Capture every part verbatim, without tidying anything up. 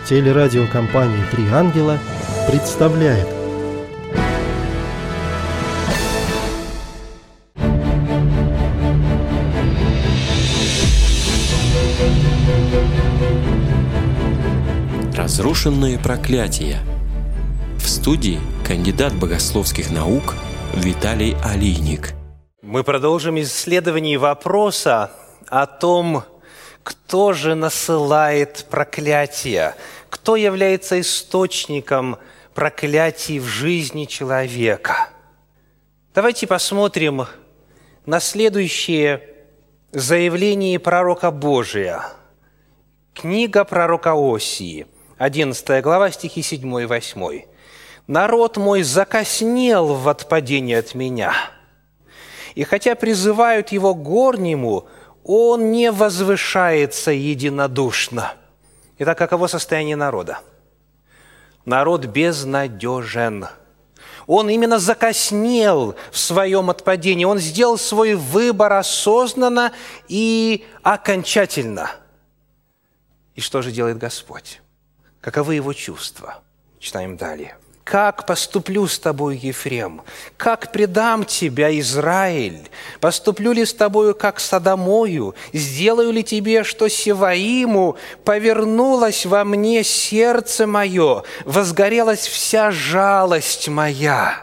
Телерадиокомпания «Три ангела» представляет. Разрушенные проклятия. В студии кандидат богословских наук Виталий Алийник. Мы продолжим исследование вопроса о том, кто же насылает проклятия, кто является источником проклятий в жизни человека. Давайте посмотрим на следующее заявление пророка Божия. Книга пророка Осии, одиннадцатая глава, стихи седьмой и восьмой. «Народ мой закоснел в отпадении от меня, и хотя призывают его к горнему, он не возвышается единодушно». Итак, каково состояние народа? Народ безнадежен. Он именно закоснел в своем отпадении. Он сделал свой выбор осознанно и окончательно. И что же делает Господь? Каковы его чувства? Читаем далее. «Как поступлю с тобою, Ефрем? Как предам тебя, Израиль? Поступлю ли с тобою, как с Содомою? Сделаю ли тебе, что Севаиму? Повернулось во мне сердце мое, возгорелась вся жалость моя».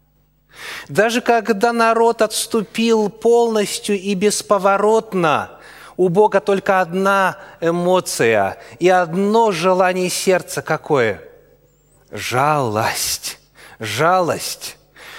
Даже когда народ отступил полностью и бесповоротно, у Бога только одна эмоция и одно желание сердца какое? Жалость. Жалость.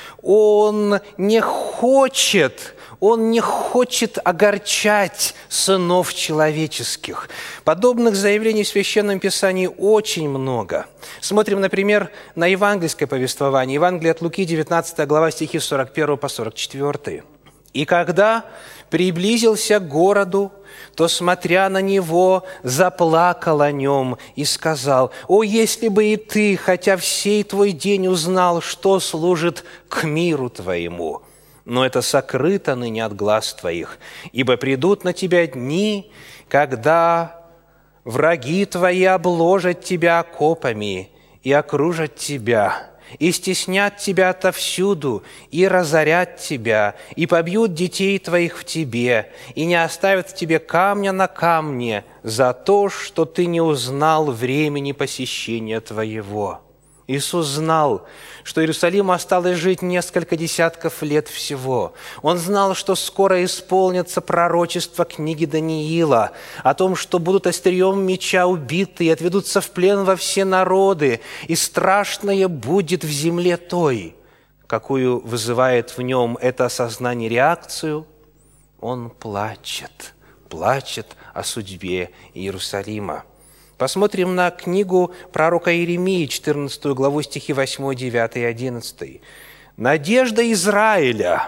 Он не хочет, он не хочет огорчать сынов человеческих. Подобных заявлений в Священном Писании очень много. Смотрим, например, на евангельское повествование. Евангелие от Луки, девятнадцатая глава, стихи с сорок первого по сорок четвёртый. «И когда приблизился к городу, то, смотря на него, заплакал о нем и сказал: «О, если бы и ты, хотя всей твой день узнал, что служит к миру твоему! Но это сокрыто ныне от глаз твоих, ибо придут на тебя дни, когда враги твои обложат тебя окопами и окружат тебя, и стеснят тебя отовсюду, и разорят тебя, и побьют детей твоих в тебе, и не оставят в тебе камня на камне за то, что ты не узнал времени посещения твоего». Иисус знал, что Иерусалиму осталось жить несколько десятков лет всего. Он знал, что скоро исполнится пророчество книги Даниила о том, что будут острием меча убиты и отведутся в плен во все народы, и страшное будет в земле той. Какую вызывает в нем это осознание реакцию? Он плачет, плачет о судьбе Иерусалима. Посмотрим на книгу пророка Иеремии, четырнадцатую главу, стихи восьмой, девятый и одиннадцатый. «Надежда Израиля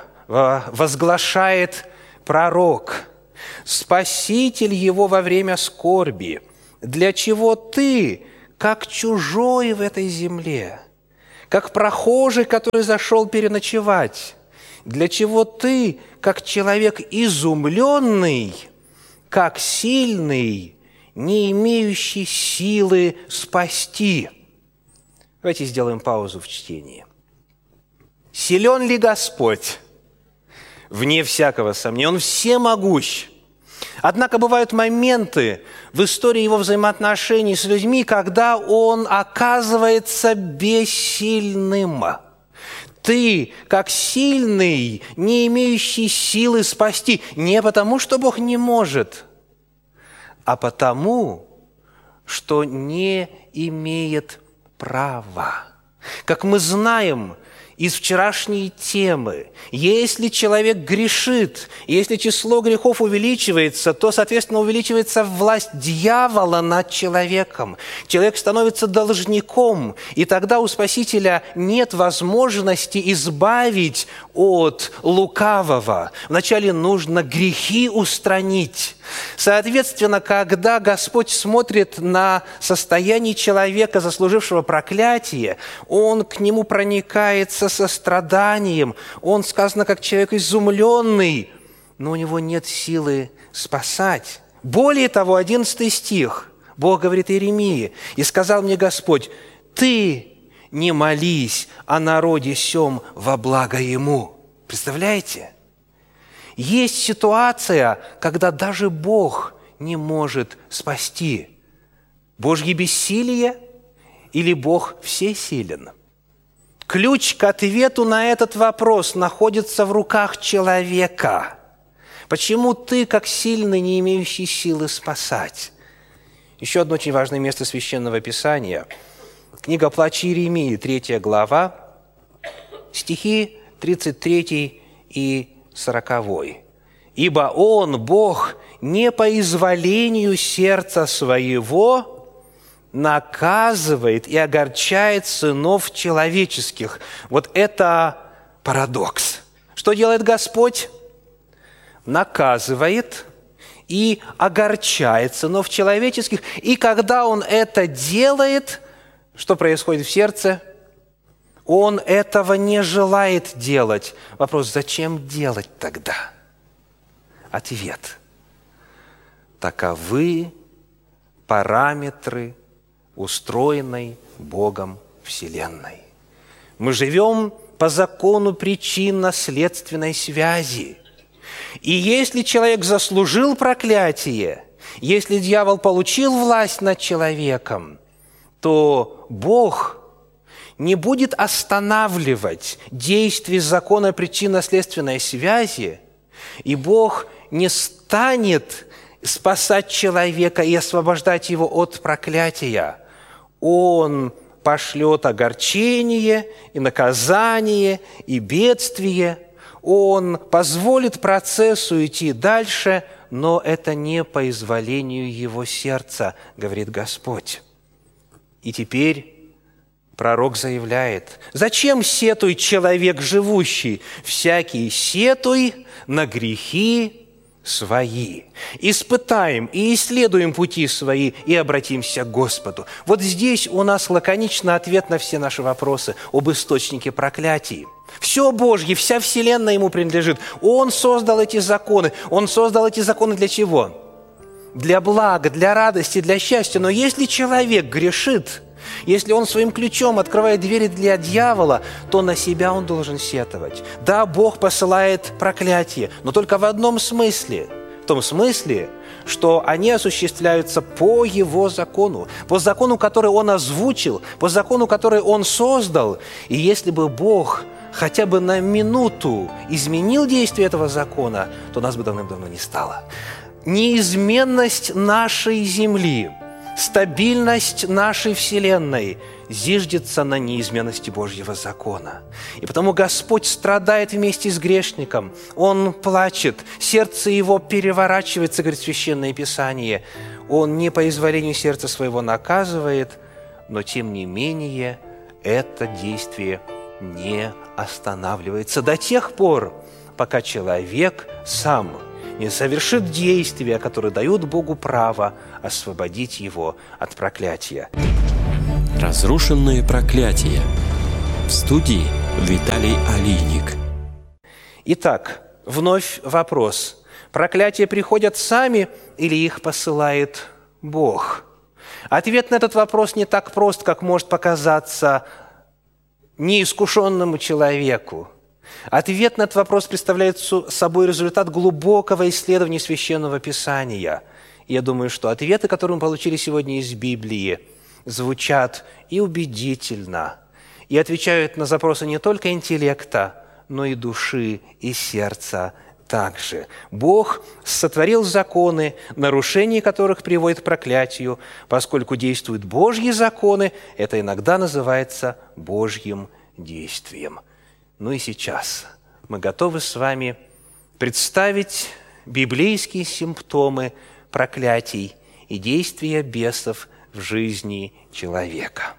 возглашает пророк, Спаситель его во время скорби. Для чего ты, как чужой в этой земле, как прохожий, который зашел переночевать? Для чего ты, как человек изумленный, как сильный, не имеющий силы спасти?» Давайте сделаем паузу в чтении. Силен ли Господь? Вне всякого сомнения. Он всемогущ. Однако бывают моменты в истории его взаимоотношений с людьми, когда он оказывается бессильным. Ты, как сильный, не имеющий силы спасти, не потому, что Бог не может, а потому, что не имеет права. Как мы знаем из вчерашней темы, если человек грешит, если число грехов увеличивается, то, соответственно, увеличивается власть дьявола над человеком. Человек становится должником, и тогда у Спасителя нет возможности избавить от лукавого. Вначале нужно грехи устранить. Соответственно, когда Господь смотрит на состояние человека, заслужившего проклятие, Он к нему проникается состраданием. Он, сказано, как человек изумленный, но у него нет силы спасать. Более того, одиннадцатый стих Бог говорит Иеремии: «И сказал мне Господь: ты не молись о народе сем во благо ему». Представляете? Есть ситуация, когда даже Бог не может спасти. Божье бессилие или Бог всесилен? Ключ к ответу на этот вопрос находится в руках человека. Почему ты, как сильный, не имеющий силы спасать? Еще одно очень важное место Священного Писания. Книга «Плач Иеремии», третья глава, стихи тридцать третий и сороковой. «Ибо Он, Бог, не по изволению сердца своего наказывает и огорчает сынов человеческих». Вот это парадокс. Что делает Господь? Наказывает и огорчает сынов человеческих. И когда Он это делает, что происходит в сердце? Он этого не желает делать. Вопрос: зачем делать тогда? Ответ: таковы параметры устроенной Богом Вселенной. Мы живем по закону причинно-следственной связи. И если человек заслужил проклятие, если дьявол получил власть над человеком, то Бог не будет останавливать действие закона причинно-следственной связи, и Бог не станет спасать человека и освобождать его от проклятия. Он пошлет огорчение и наказание и бедствие. Он позволит процессу идти дальше, но это не по изволению его сердца, говорит Господь. И теперь пророк заявляет: «Зачем сетует человек живущий? Всякий сетуй на грехи свои. Испытаем и исследуем пути свои и обратимся к Господу». Вот здесь у нас лаконичный ответ на все наши вопросы об источнике проклятий. Все Божье, вся вселенная Ему принадлежит. Он создал эти законы. Он создал эти законы для чего? Для блага, для радости, для счастья. Но если человек грешит, если он своим ключом открывает двери для дьявола, то на себя он должен сетовать. Да, Бог посылает проклятие, но только в одном смысле. В том смысле, что они осуществляются по Его закону, по закону, который Он озвучил, по закону, который Он создал. И если бы Бог хотя бы на минуту изменил действие этого закона, то нас бы давным-давно не стало. Неизменность нашей земли, стабильность нашей Вселенной зиждется на неизменности Божьего закона. И потому Господь страдает вместе с грешником. Он плачет, сердце его переворачивается, говорит Священное Писание. Он не по изволению сердца своего наказывает, но тем не менее это действие не останавливается до тех пор, пока человек сам не совершит действия, которые дают Богу право освободить его от проклятия. Разрушенные проклятия. В студии Виталий Алийник. Итак, вновь вопрос. Проклятия приходят сами или их посылает Бог? Ответ на этот вопрос не так прост, как может показаться неискушенному человеку. Ответ на этот вопрос представляет собой результат глубокого исследования Священного Писания. И я думаю, что ответы, которые мы получили сегодня из Библии, звучат и убедительно, и отвечают на запросы не только интеллекта, но и души, и сердца также. Бог сотворил законы, нарушение которых приводит к проклятию. Поскольку действуют Божьи законы, это иногда называется Божьим действием. Ну и сейчас мы готовы с вами представить библейские симптомы проклятий и действия бесов в жизни человека.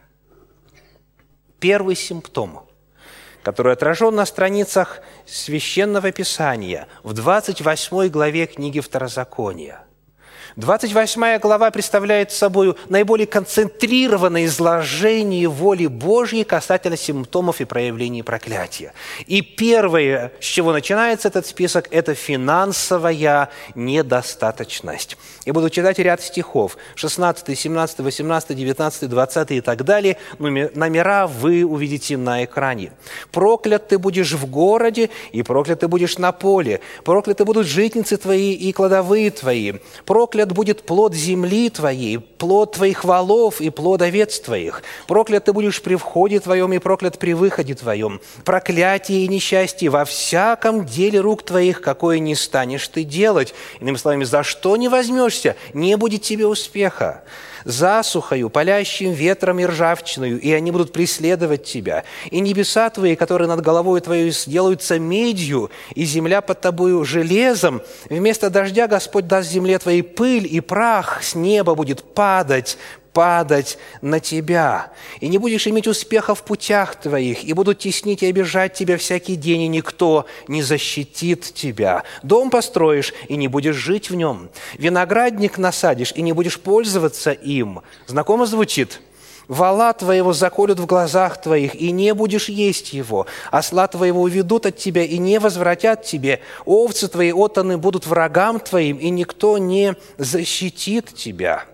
Первый симптом, который отражен на страницах Священного Писания в двадцать восьмой главе книги Второзакония. двадцать восьмая глава представляет собой наиболее концентрированное изложение воли Божьей касательно симптомов и проявлений проклятия. И первое, с чего начинается этот список, это финансовая недостаточность. Я буду читать ряд стихов. шестнадцатый, семнадцатый, восемнадцатый, девятнадцатый, двадцатый и так далее. Номера вы увидите на экране. «Проклят ты будешь в городе, и проклят ты будешь на поле. Прокляты будут житницы твои и кладовые твои. Проклят будет плод земли твоей, плод твоих волов и плод овец твоих. Проклят ты будешь при входе твоем и проклят при выходе твоем. Проклятие и несчастье во всяком деле рук твоих, какое не станешь ты делать». Иными словами, за что не возьмешься, не будет тебе успеха. «Засухою, палящим ветром и ржавчиною, и они будут преследовать тебя. И небеса твои, которые над головой твоей сделаются медью, и земля под тобою железом. Вместо дождя Господь даст земле твоей пыль, и прах с неба будет падать, падать на тебя. И не будешь иметь успеха в путях твоих, и будут теснить и обижать тебя всякий день, и никто не защитит тебя. Дом построишь, и не будешь жить в нем. Виноградник насадишь, и не будешь пользоваться им». Знакомо звучит? «Вола твоего заколют в глазах твоих, и не будешь есть его. Осла твоего уведут от тебя, и не возвратят тебе. Овцы твои отданы будут врагам твоим, и никто не защитит тебя.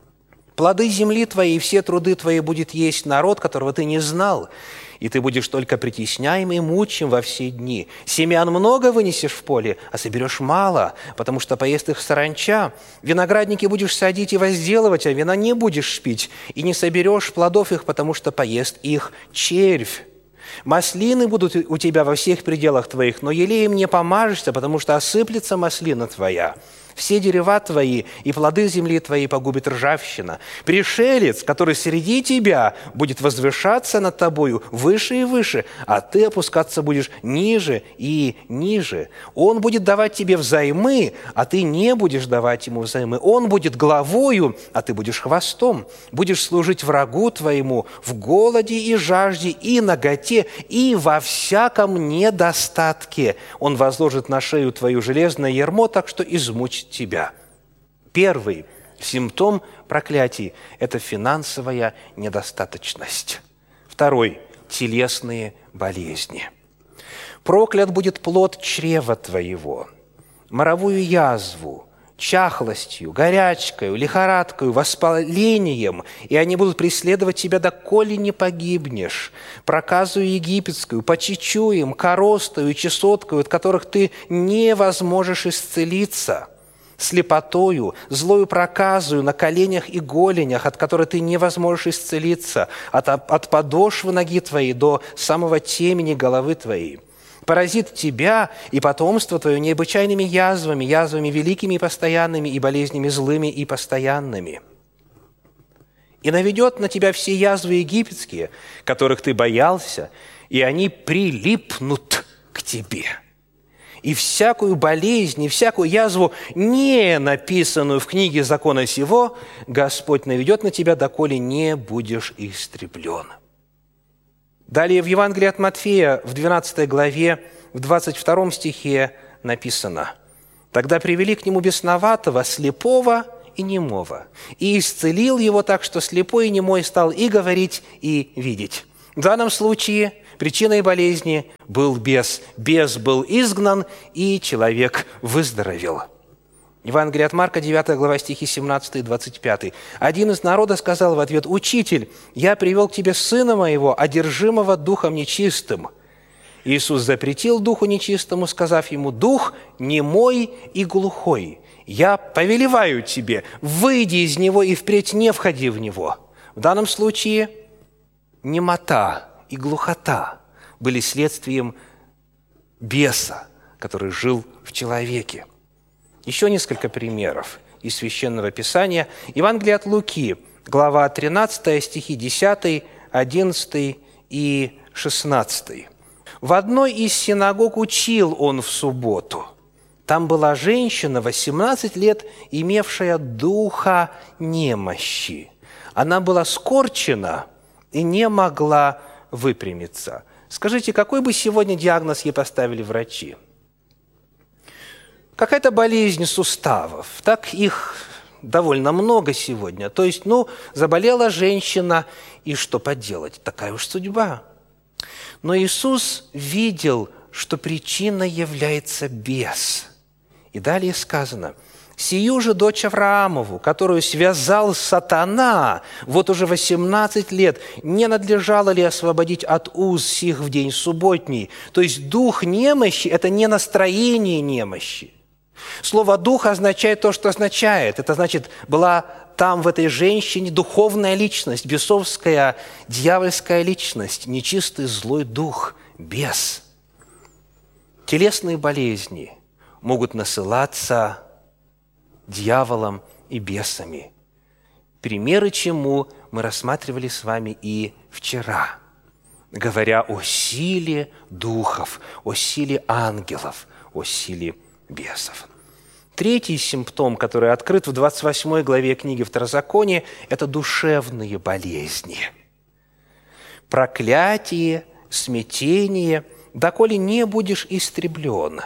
Плоды земли твоей и все труды твои будет есть народ, которого ты не знал, и ты будешь только притесняем и мучим во все дни. Семян много вынесешь в поле, а соберешь мало, потому что поест их саранча. Виноградники будешь садить и возделывать, а вина не будешь пить, и не соберешь плодов их, потому что поест их червь. Маслины будут у тебя во всех пределах твоих, но елеем не помажешься, потому что осыплется маслина твоя. Все дерева твои и плоды земли твоей погубит ржавчина. Пришелец, который среди тебя, будет возвышаться над тобою выше и выше, а ты опускаться будешь ниже и ниже. Он будет давать тебе взаймы, а ты не будешь давать ему взаймы. Он будет главою, а ты будешь хвостом. Будешь служить врагу твоему в голоде и жажде, и наготе, и во всяком недостатке. Он возложит на шею твою железное ярмо, так что измучит тебя». Первый симптом проклятий – это финансовая недостаточность. Второй – телесные болезни. «Проклят будет плод чрева твоего, моровую язву, чахлостью, горячкою, лихорадкою, воспалением, и они будут преследовать тебя, доколе не погибнешь. Проказую египетскую, почечуем, коростою, чесоткою, от которых ты не возможешь исцелиться. Слепотою, злою проказую на коленях и голенях, от которой ты не возможешь исцелиться, от, от подошвы ноги твоей до самого темени головы твоей. Поразит тебя и потомство твое необычайными язвами, язвами великими и постоянными, и болезнями злыми и постоянными. И наведет на тебя все язвы египетские, которых ты боялся, и они прилипнут к тебе. И всякую болезнь, и всякую язву, не написанную в книге закона сего, Господь наведет на тебя, доколе не будешь истреблен». Далее в Евангелии от Матфея, в двенадцатой главе, в двадцать втором стихе написано: «Тогда привели к нему бесноватого, слепого и немого, и исцелил его так, что слепой и немой стал и говорить, и видеть». В данном случае причиной болезни был бес. Бес был изгнан, и человек выздоровел. Евангелие от Марка, девятая глава, стихи семнадцатый и двадцать пятый. «Один из народа сказал в ответ: „Учитель, я привел к тебе сына моего, одержимого духом нечистым“. Иисус запретил духу нечистому, сказав ему: „Дух немой и глухой, я повелеваю тебе, выйди из него и впредь не входи в него“». В данном случае немота и глухота были следствием беса, который жил в человеке. Еще несколько примеров из Священного Писания. Евангелие от Луки, глава тринадцатая, стихи десятый, одиннадцатый и шестнадцатый. «В одной из синагог учил он в субботу. Там была женщина, восемнадцать лет, имевшая духа немощи. Она была скорчена и не могла выпрямиться». Скажите, какой бы сегодня диагноз ей поставили врачи? Какая-то болезнь суставов. Так их довольно много сегодня. То есть, ну, заболела женщина, и что поделать? Такая уж судьба. Но Иисус видел, что причиной является бес. И далее сказано: «Сию же дочь Авраамову, которую связал сатана вот уже восемнадцать лет, не надлежало ли освободить от уз сих в день субботний?» То есть дух немощи – это не настроение немощи. Слово «дух» означает то, что означает. Это значит, была там в этой женщине духовная личность, бесовская, дьявольская личность, нечистый злой дух, бес. Телесные болезни могут насылаться дьяволом и бесами, примеры чему мы рассматривали с вами и вчера, говоря о силе духов, о силе ангелов, о силе бесов. Третий симптом, который открыт в двадцать восьмой главе книги Второзакония, это душевные болезни. Проклятие, смятение, доколе не будешь истреблен.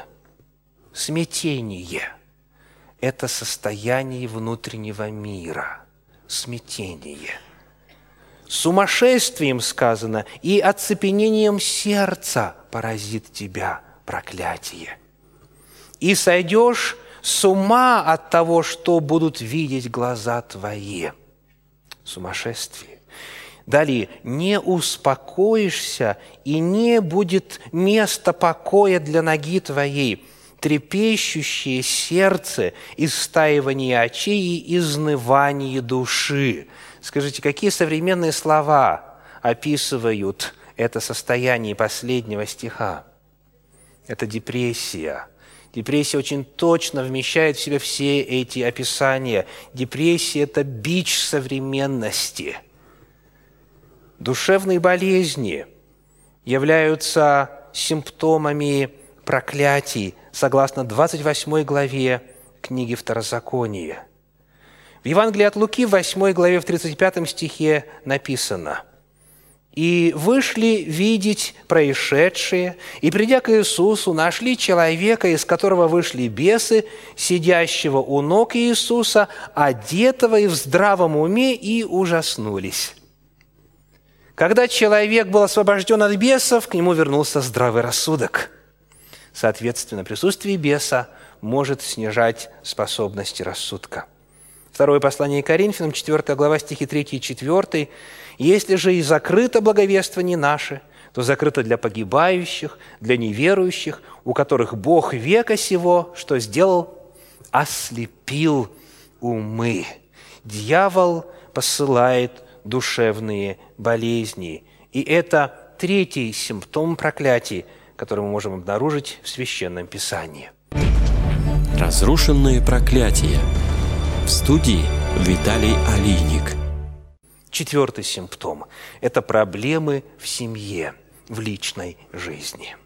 Смятение – это состояние внутреннего мира, смятение. Сумасшествием сказано, и оцепенением сердца поразит тебя проклятие. И сойдешь с ума от того, что будут видеть глаза твои. Сумасшествие. Далее, не успокоишься, и не будет места покоя для ноги твоей. Трепещущее сердце, истаивание очей и изнывание души. Скажите, какие современные слова описывают это состояние последнего стиха? Это депрессия. Депрессия очень точно вмещает в себя все эти описания. Депрессия – это бич современности. Душевные болезни являются симптомами проклятий, согласно двадцать восьмой главе книги Второзакония. В Евангелии от Луки, в восьмой главе, в тридцать пятом стихе написано: «И вышли видеть происшедшее, и, придя к Иисусу, нашли человека, из которого вышли бесы, сидящего у ног Иисуса, одетого и в здравом уме, и ужаснулись». Когда человек был освобожден от бесов, к нему вернулся здравый рассудок. Соответственно, присутствие беса может снижать способности рассудка. Второе послание к Коринфянам, четвёртая глава, стихи третий и четвёртый. «Если же и закрыто благовествование наше, то закрыто для погибающих, для неверующих, у которых Бог века сего, что сделал? Ослепил умы». Дьявол посылает душевные болезни. И это третий симптом проклятий, который мы можем обнаружить в Священном Писании. Разрушенные проклятия. В студии Виталий Алийник. Четвертый симптом – это проблемы в семье, в личной жизни.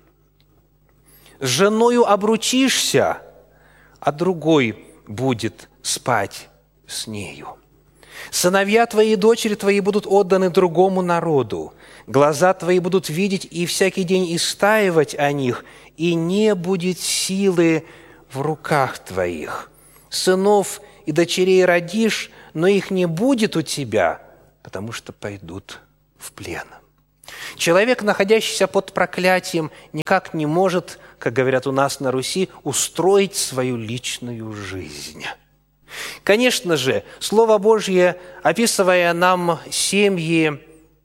С женою обручишься, а другой будет спать с нею. Сыновья твои и дочери твои будут отданы другому народу. Глаза твои будут видеть и всякий день истаивать о них, и не будет силы в руках твоих. Сынов и дочерей родишь, но их не будет у тебя, потому что пойдут в плен. Человек, находящийся под проклятием, никак не может, как говорят у нас на Руси, устроить свою личную жизнь. Конечно же, Слово Божье, описывая нам семьи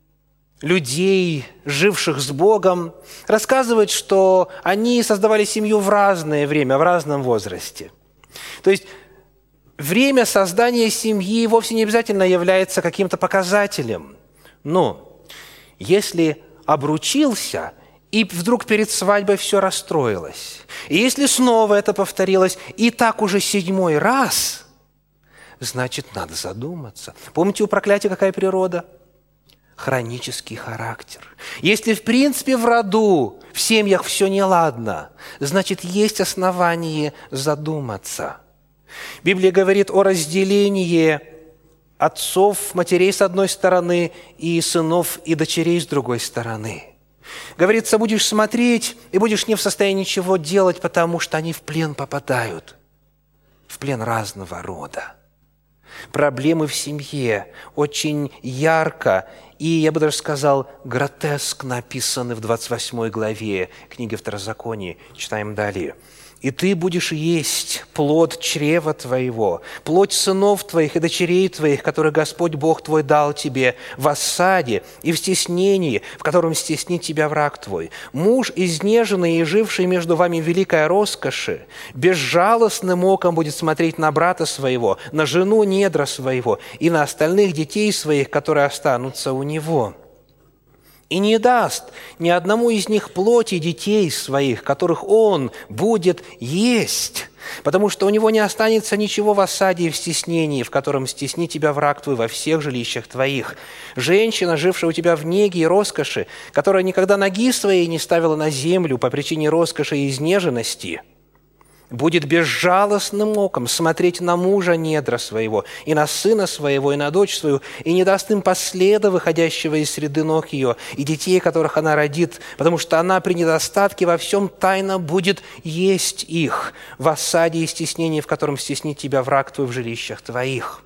людей, живших с Богом, рассказывает, что они создавали семью в разное время, в разном возрасте. То есть время создания семьи вовсе не обязательно является каким-то показателем. Но если обручился, и вдруг перед свадьбой все расстроилось, и если снова это повторилось, и так уже седьмой раз, значит, надо задуматься. Помните, у проклятия какая природа? Хронический характер. Если, в принципе, в роду, в семьях все неладно, значит, есть основание задуматься. Библия говорит о разделении отцов, матерей с одной стороны и сынов и дочерей с другой стороны. Говорится, будешь смотреть и будешь не в состоянии ничего делать, потому что они в плен попадают, в плен разного рода. проблемы в семье очень ярко и, я бы даже сказал, гротескно описаны в двадцать восьмой главе книги Второзакония. Читаем далее. «И ты будешь есть плод чрева твоего, плоть сынов твоих и дочерей твоих, которые Господь Бог твой дал тебе в осаде и в стеснении, в котором стеснит тебя враг твой. Муж, изнеженный и живший между вами в великой роскоши, безжалостным оком будет смотреть на брата своего, на жену недра своего и на остальных детей своих, которые останутся у него. И не даст ни одному из них плоти детей своих, которых он будет есть, потому что у него не останется ничего в осаде и в стеснении, в котором стеснит тебя враг твой во всех жилищах твоих. Женщина, жившая у тебя в неге и роскоши, которая никогда ноги своей не ставила на землю по причине роскоши и изнеженности, будет безжалостным оком смотреть на мужа недра своего, и на сына своего, и на дочь свою, и не даст им последа, выходящего из среды ног ее, и детей, которых она родит, потому что она при недостатке во всем тайно будет есть их в осаде и стеснении, в котором стеснит тебя враг твой в жилищах твоих».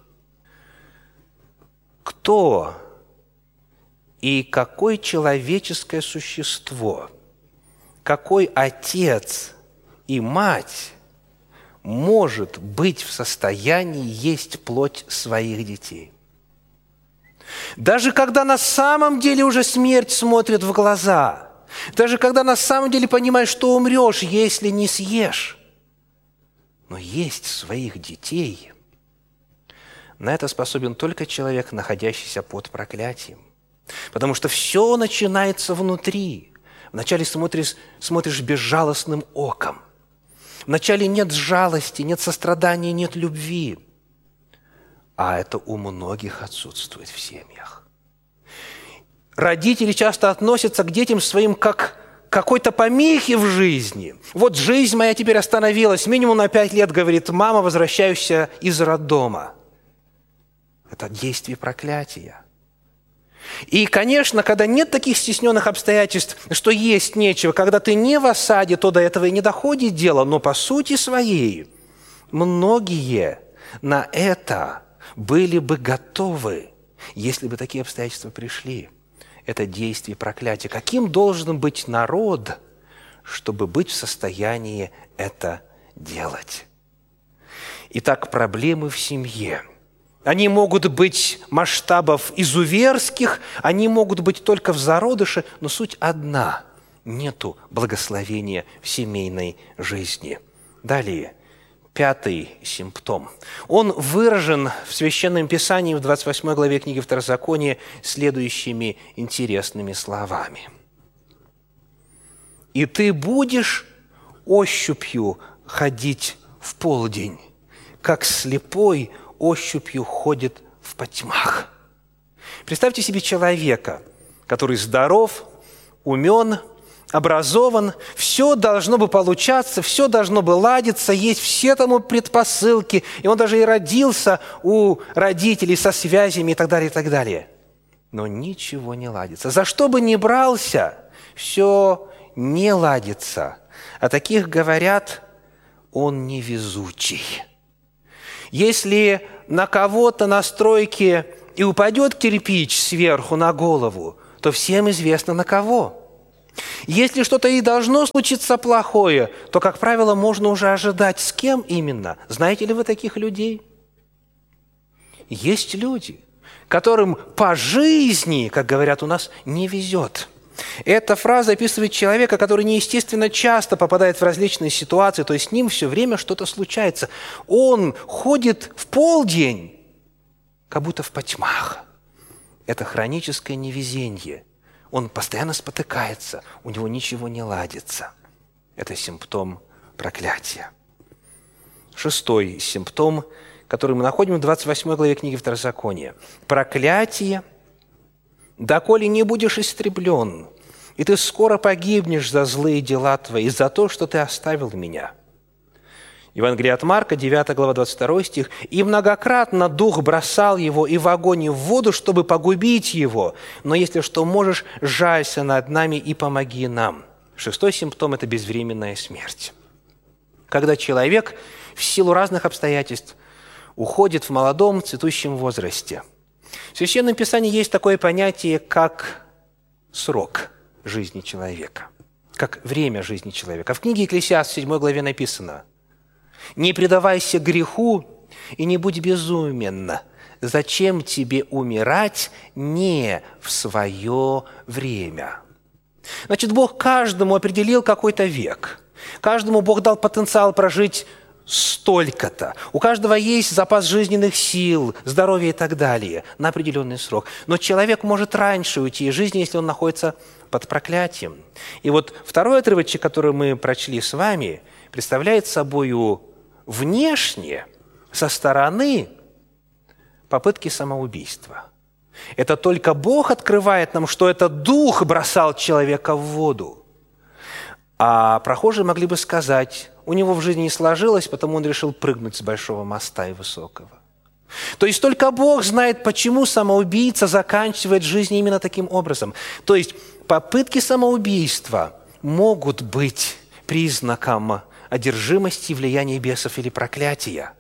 Кто и какое человеческое существо, какой отец и мать может быть в состоянии есть плоть своих детей? Даже когда на самом деле уже смерть смотрит в глаза, даже когда на самом деле понимаешь, что умрешь, если не съешь, но есть своих детей, на это способен только человек, находящийся под проклятием. Потому что все начинается внутри. Вначале смотришь, смотришь безжалостным оком. Вначале нет жалости, нет сострадания, нет любви. А это у многих отсутствует в семьях. Родители часто относятся к детям своим как к какой-то помехе в жизни. Вот жизнь моя теперь остановилась, минимум на пять лет, говорит мама, возвращающаяся из роддома. Это действие проклятия. И, конечно, когда нет таких стесненных обстоятельств, что есть нечего, когда ты не в осаде, то до этого и не доходит дело. Но по сути своей многие на это были бы готовы, если бы такие обстоятельства пришли. Это действие проклятия. Каким должен быть народ, чтобы быть в состоянии это делать? Итак, проблемы в семье. Они могут быть масштабов изуверских, они могут быть только в зародыше, но суть одна – нету благословения в семейной жизни. Далее, пятый симптом. Он выражен в Священном Писании в двадцать восьмой главе книги Второзакония следующими интересными словами. «И ты будешь ощупью ходить в полдень, как слепой ощупью ходит в потьмах». Представьте себе человека, который здоров, умен, образован, все должно бы получаться, все должно бы ладиться, есть все тому предпосылки, и он даже и родился у родителей со связями и так далее, и так далее. Но ничего не ладится. За что бы ни брался, все не ладится. О таких говорят: он невезучий. Если на кого-то на стройке и упадет кирпич сверху на голову, то всем известно на кого. Если что-то и должно случиться плохое, то, как правило, можно уже ожидать, с кем именно. Знаете ли вы таких людей? Есть люди, которым по жизни, как говорят у нас, не везет. Эта фраза описывает человека, который неестественно часто попадает в различные ситуации, то есть с ним все время что-то случается. Он ходит в полдень, как будто в потьмах. Это хроническое невезение. Он постоянно спотыкается, у него ничего не ладится. Это симптом проклятия. Шестой симптом, который мы находим в двадцать восьмой главе книги Второзакония. «Проклятие, доколе не будешь истреблен, и ты скоро погибнешь за злые дела твои, за то, что ты оставил меня». Евангелие от Марка, девятая глава, двадцать второй стих. «И многократно дух бросал его и в огонь, и в воду, чтобы погубить его. Но если что можешь, жалься над нами и помоги нам». Шестой симптом – это безвременная смерть. Когда человек в силу разных обстоятельств уходит в молодом цветущем возрасте. В Священном Писании есть такое понятие, как срок жизни человека, как время жизни человека. В книге Екклесиаст в седьмой главе написано: «Не предавайся греху и не будь безумен. Зачем тебе умирать не в свое время?» Значит, Бог каждому определил какой-то век. Каждому Бог дал потенциал прожить столько-то. У каждого есть запас жизненных сил, здоровья и так далее на определенный срок. Но человек может раньше уйти из жизни, если он находится под проклятием. И вот второй отрывочек, который мы прочли с вами, представляет собою внешне, со стороны, попытки самоубийства. Это только Бог открывает нам, что это Дух бросал человека в воду. А прохожие могли бы сказать, у него в жизни не сложилось, потому он решил прыгнуть с большого моста и высокого. То есть только Бог знает, почему самоубийца заканчивает жизнь именно таким образом. То есть попытки самоубийства могут быть признаком одержимости, влияния бесов или проклятия.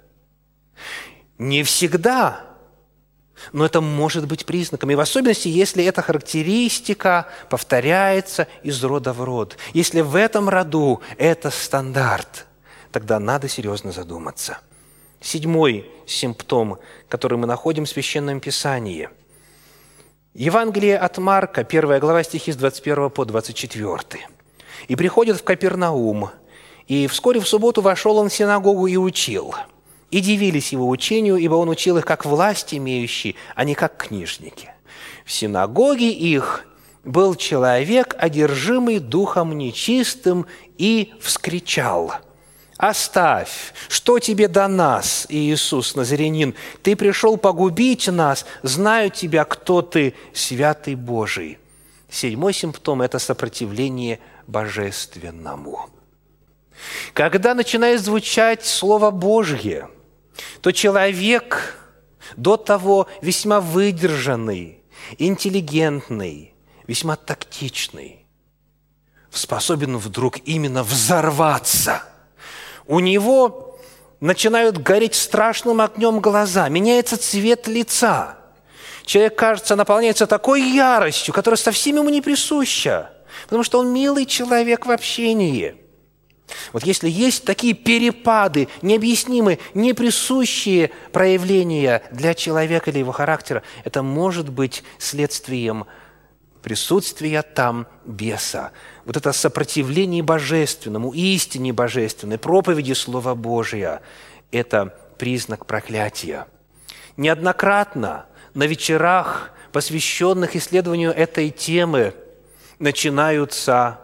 Не всегда, но это может быть признаком. И в особенности, если эта характеристика повторяется из рода в род. Если в этом роду это стандарт, тогда надо серьезно задуматься. Седьмой симптом, который мы находим в Священном Писании. Евангелие от Марка, первая глава, стихи с двадцать первого по двадцать четвёртый. «И приходит в Капернаум, и вскоре в субботу вошел он в синагогу и учил. И дивились его учению, ибо он учил их как власть имеющий, а не как книжники. В синагоге их был человек, одержимый духом нечистым, и вскричал: «Оставь! Что тебе до нас, Иисус Назарянин? Ты пришел погубить нас, знаю тебя, кто ты, святый Божий». Седьмой симптом – это сопротивление божественному. Когда начинает звучать Слово Божье, то человек, до того весьма выдержанный, интеллигентный, весьма тактичный, способен вдруг именно взорваться. У него начинают гореть страшным огнем глаза, меняется цвет лица. Человек, кажется, наполняется такой яростью, которая совсем ему не присуща, потому что он милый человек в общении. Вот если есть такие перепады, необъяснимые, неприсущие проявления для человека или его характера, это может быть следствием присутствия там беса. Вот это сопротивление божественному, истине божественной, проповеди Слова Божия – это признак проклятия. Неоднократно на вечерах, посвященных исследованию этой темы, начинаются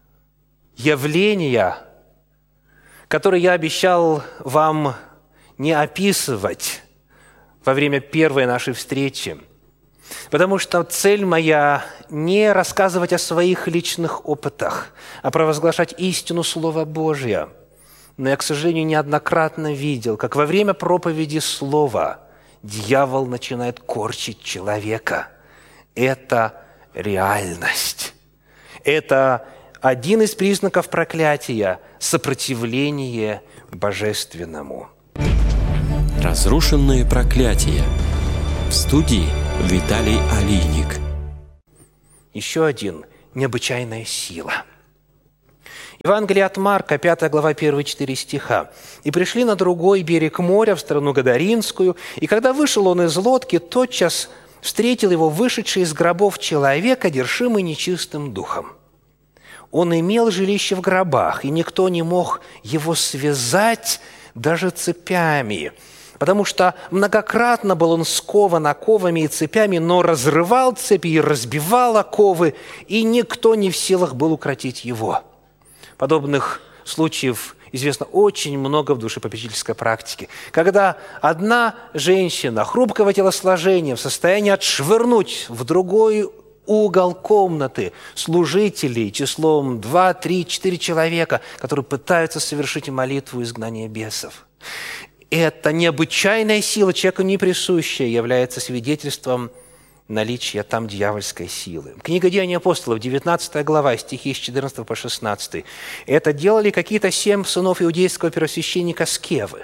явления, которые я обещал вам не описывать во время первой нашей встречи, потому что цель моя не рассказывать о своих личных опытах, а провозглашать истину Слова Божия. Но я, к сожалению, неоднократно видел, как во время проповеди Слова дьявол начинает корчить человека. Это реальность. Это один из признаков проклятия – сопротивление божественному. Разрушенные проклятия. В студии Виталий Алийник. Еще один – необычайная сила. Евангелие от Марка, пятая глава, первые четыре стиха. «И пришли на другой берег моря, в страну Гадаринскую, и когда вышел он из лодки, тотчас встретил его вышедший из гробов человек, одержимый нечистым духом. Он имел жилище в гробах, и никто не мог его связать даже цепями, потому что многократно был он скован оковами и цепями, но разрывал цепи и разбивал оковы, и никто не в силах был укротить его». Подобных случаев известно очень много в душепопечительской практике. Когда одна женщина хрупкого телосложения в состоянии отшвырнуть в другой угол комнаты служителей числом два, три, четыре человека, которые пытаются совершить молитву изгнания бесов. Эта необычайная сила, человеку не присущая, является свидетельством наличия там дьявольской силы. Книга «Деяния апостолов», девятнадцатая глава, стихи с четырнадцатого по шестнадцатый. Это делали какие-то семь сынов иудейского первосвященника Скевы.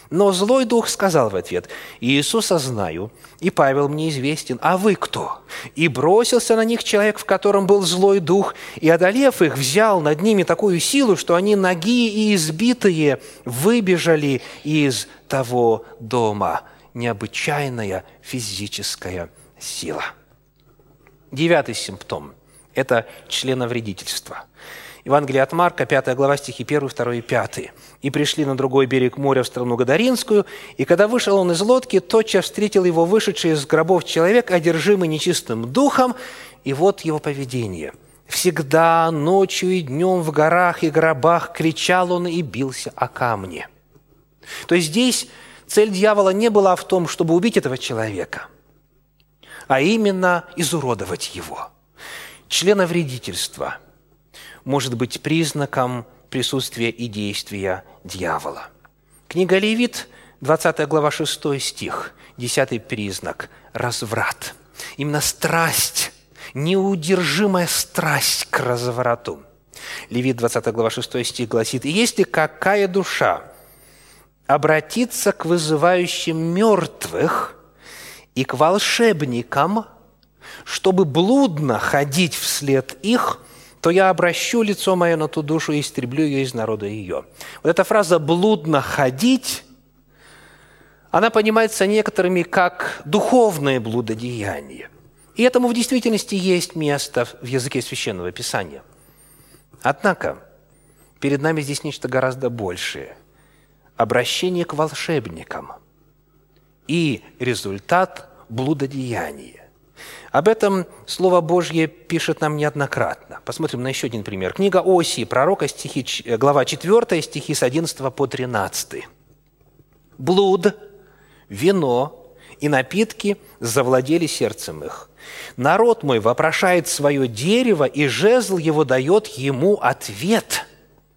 Но злой дух сказал в ответ: «Иисуса знаю, и Павел мне известен, а вы кто?» И бросился на них человек, в котором был злой дух, и, одолев их, взял над ними такую силу, что они, нагие и избитые, выбежали из того дома. Необычайная физическая сила. Девятый симптом – это членовредительство. Евангелие от Марка, пятая глава, стихи первый, второй и пятый. «И пришли на другой берег моря, в страну Гадаринскую, и когда вышел он из лодки, тотчас встретил его вышедший из гробов человек, одержимый нечистым духом, и вот его поведение. Всегда ночью и днем в горах и гробах кричал он и бился о камни». То есть здесь цель дьявола не была в том, чтобы убить этого человека, а именно изуродовать его. Членовредительство может быть признаком присутствия и действия дьявола. Книга Левит, двадцатая глава, шестой стих, десятый признак – разврат. Именно страсть, неудержимая страсть к разврату. Левит, двадцатая глава, шестой стих гласит: «И если какая душа обратится к вызывающим мертвых и к волшебникам, чтобы блудно ходить вслед их, то я обращу лицо мое на ту душу и истреблю ее из народа ее». Вот эта фраза «блудно ходить», она понимается некоторыми как духовное блудодеяние. И этому в действительности есть место в языке Священного Писания. Однако перед нами здесь нечто гораздо большее – обращение к волшебникам и результат блудодеяния. Об этом Слово Божье пишет нам неоднократно. Посмотрим на еще один пример. Книга Осии, пророка, стихи, глава четвёртая, стихи с одиннадцатого по тринадцатый. «Блуд, вино и напитки завладели сердцем их. Народ мой вопрошает свое дерево, и жезл его дает ему ответ.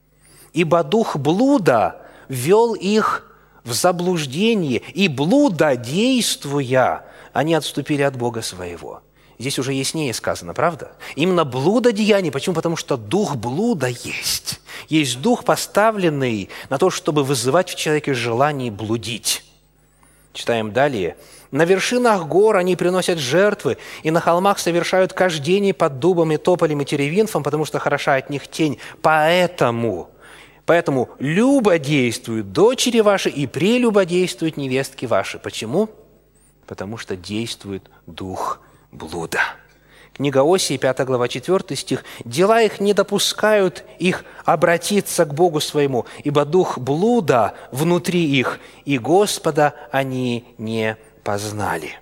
Ибо дух блуда ввел их в заблуждение, и блудодействуя, они отступили от Бога своего». Здесь уже яснее сказано, правда? Именно блудодеяние. Почему? Потому что дух блуда есть. Есть дух, поставленный на то, чтобы вызывать в человеке желание блудить. Читаем далее. «На вершинах гор они приносят жертвы, и на холмах совершают кождение под дубом и тополем и теревинфом, потому что хороша от них тень. Поэтому, поэтому любодействуют дочери ваши и прелюбодействуют невестки ваши». Почему? Потому что действует дух блуда. Книга Осии, пятая глава, четвёртый стих. «Дела их не допускают их обратиться к Богу своему, ибо дух блуда внутри их, и Господа они не познали».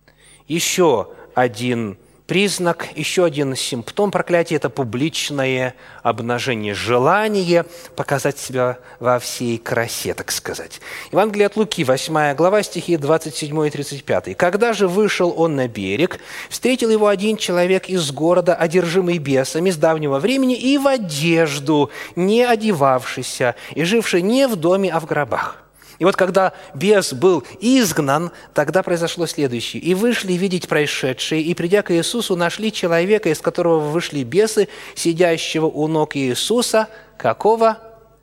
Еще один признак, еще один симптом проклятия – это публичное обнажение, желание показать себя во всей красе, так сказать. Евангелие от Луки, восьмая глава, стихи двадцать семь и тридцать пять. «Когда же вышел он на берег, встретил его один человек из города, одержимый бесами с давнего времени и в одежду, не одевавшийся, и живший не в доме, а в гробах». И вот когда бес был изгнан, тогда произошло следующее. «И вышли видеть происшедшее, и, придя к Иисусу, нашли человека, из которого вышли бесы, сидящего у ног Иисуса». Какого?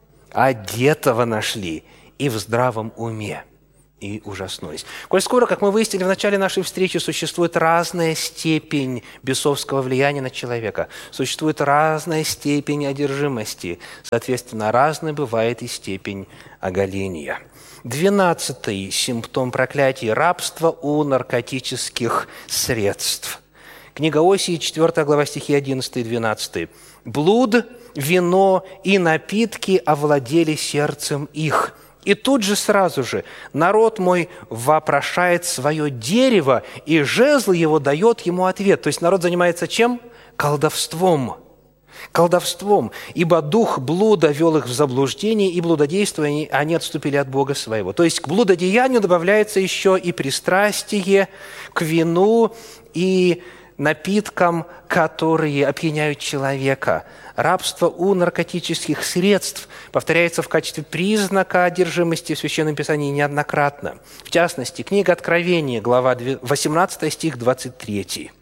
Одетого нашли, и в здравом уме. И ужаснулись. Коль скоро, как мы выяснили в начале нашей встречи, существует разная степень бесовского влияния на человека, существует разная степень одержимости, соответственно, разной бывает и степень оголения. Двенадцатый симптом проклятия – рабство у наркотических средств. Книга Осии, четвёртая глава, стихи одиннадцатый и двенадцатый. «Блуд, вино и напитки овладели сердцем их». И тут же сразу же «народ мой вопрошает свое дерево, и жезл его дает ему ответ». То есть народ занимается чем? Колдовством. Колдовством. «Ибо дух блуда вел их в заблуждение, и блудодействуя они отступили от Бога своего». То есть к блудодеянию добавляется еще и пристрастие к вину и напиткам, которые опьяняют человека. Рабство у наркотических средств повторяется в качестве признака одержимости в Священном Писании неоднократно. В частности, книга Откровения, глава восемнадцатая, стих двадцать третий.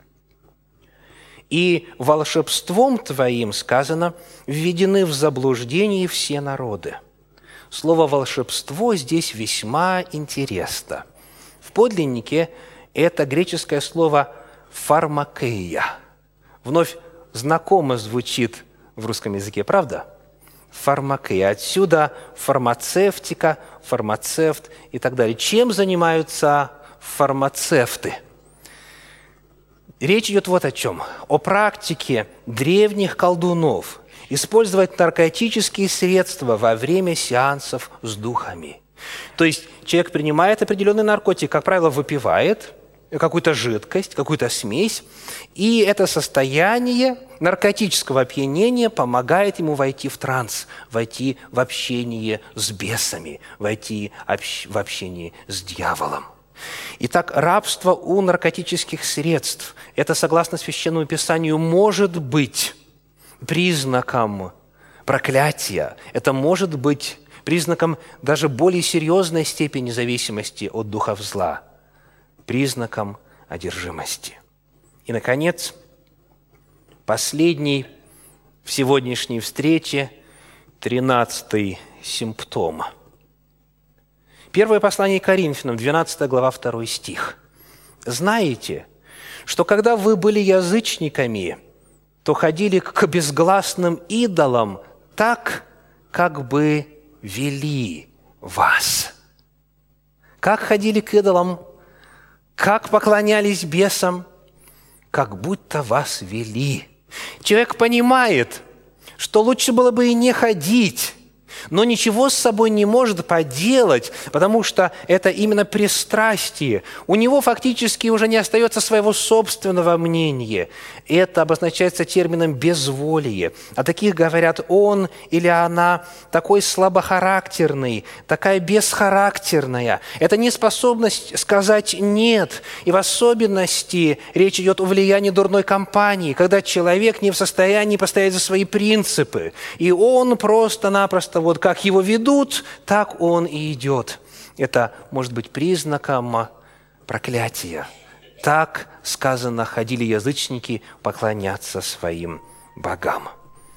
«И волшебством твоим, сказано, введены в заблуждение все народы». Слово «волшебство» здесь весьма интересно. В подлиннике это греческое слово «фармакея». Вновь знакомо звучит в русском языке, правда? Фармакея. Отсюда фармацевтика, фармацевт и так далее. Чем занимаются фармацевты? Речь идет вот о чем. О практике древних колдунов использовать наркотические средства во время сеансов с духами. То есть человек принимает определенный наркотик, как правило, выпивает какую-то жидкость, какую-то смесь, и это состояние наркотического опьянения помогает ему войти в транс, войти в общение с бесами, войти в общение с дьяволом. Итак, рабство у наркотических средств – это, согласно Священному Писанию, может быть признаком проклятия, это может быть признаком даже более серьезной степени зависимости от духов зла, признаком одержимости. И, наконец, последний в сегодняшней встрече, тринадцатый симптом. Первое послание к Коринфянам, двенадцатая глава, второй стих. «Знаете, что когда вы были язычниками, то ходили к безгласным идолам так, как бы вели вас». Как ходили к идолам, как поклонялись бесам, как будто вас вели. Человек понимает, что лучше было бы и не ходить, но ничего с собой не может поделать, потому что это именно пристрастие. У него фактически уже не остается своего собственного мнения. Это обозначается термином «безволие». О таких говорят «он» или «она» такой слабохарактерный, такая бесхарактерная. Это неспособность сказать «нет». И в особенности речь идет о влиянии дурной компании, когда человек не в состоянии постоять за свои принципы, и он просто-напросто вот как его ведут, так он и идет. Это может быть признаком проклятия. Так, сказано, ходили язычники поклоняться своим богам.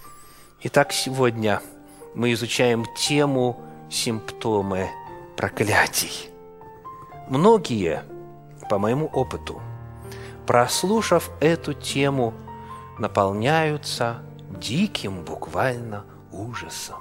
Итак, сегодня мы изучаем тему симптомы проклятий. Многие, по моему опыту, прослушав эту тему, наполняются диким буквально ужасом.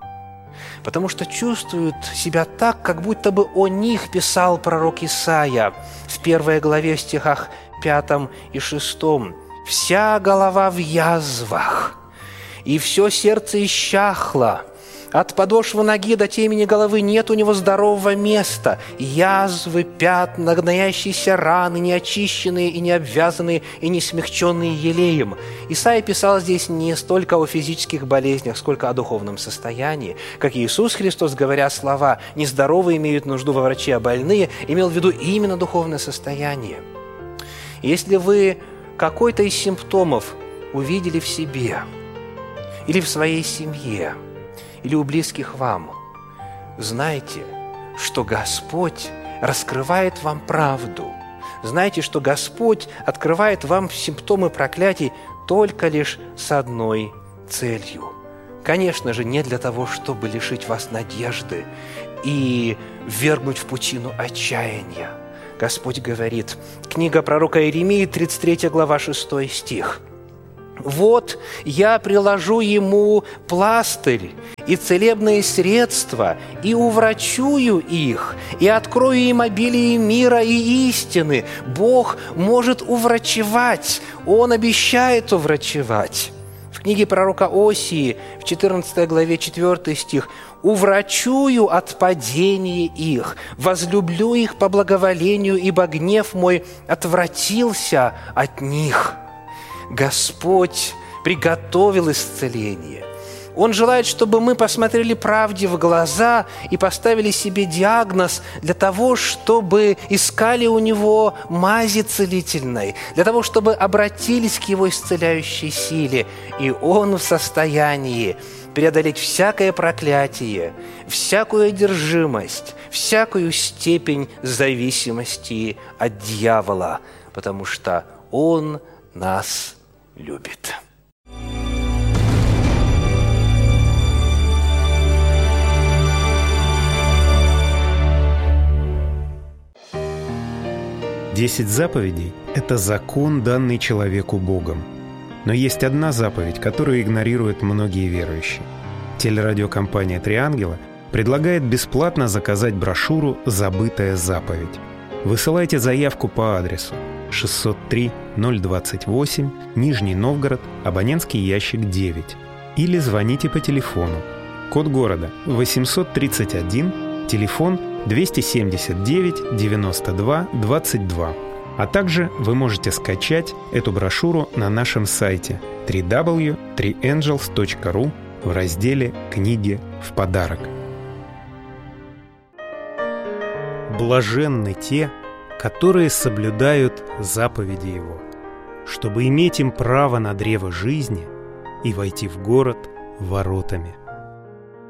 Потому что чувствуют себя так, как будто бы о них писал пророк Исаия в первой главе, в стихах пятом и шестом. «Вся голова в язвах, и все сердце исчахло. От подошвы ноги до темени головы нет у него здорового места. Язвы, пятна, гноящиеся раны, неочищенные и не обвязанные, и не смягченные елеем». Исаия писал здесь не столько о физических болезнях, сколько о духовном состоянии. Как Иисус Христос, говоря слова «нездоровые имеют нужду во враче, а больные», имел в виду именно духовное состояние. Если вы какой-то из симптомов увидели в себе или в своей семье, или у близких вам, знайте, что Господь раскрывает вам правду. Знайте, что Господь открывает вам симптомы проклятий только лишь с одной целью. Конечно же, не для того, чтобы лишить вас надежды и ввергнуть в пучину отчаяния. Господь говорит, книга пророка Иеремии, тридцать третья глава, шестой стих. «Вот я приложу ему пластырь и целебные средства, и уврачую их, и открою им обилие мира и истины». Бог может уврачевать, Он обещает уврачевать. В книге пророка Осии, в четырнадцатой главе, четвёртый стих, «Уврачую от падения их, возлюблю их по благоволению, ибо гнев мой отвратился от них». Господь приготовил исцеление. Он желает, чтобы мы посмотрели правде в глаза и поставили себе диагноз для того, чтобы искали у Него мази целительной, для того, чтобы обратились к Его исцеляющей силе. И Он в состоянии преодолеть всякое проклятие, всякую одержимость, всякую степень зависимости от дьявола, потому что Он нас любит. Десять заповедей – это закон, данный человеку Богом. Но есть одна заповедь, которую игнорируют многие верующие. Телерадиокомпания «Три ангела» предлагает бесплатно заказать брошюру «Забытая заповедь». Высылайте заявку по адресу шестьсот три ноль двадцать восемь, Нижний Новгород, абонентский ящик девять. Или звоните по телефону. Код города восемьсот тридцать один, телефон двести семьдесят девять девяносто два двадцать два. А также вы можете скачать эту брошюру на нашем сайте дабл ю дабл ю дабл ю точка три энджелс точка ру в разделе «Книги в подарок». Блаженны те, которые соблюдают заповеди Его, чтобы иметь им право на древо жизни и войти в город воротами.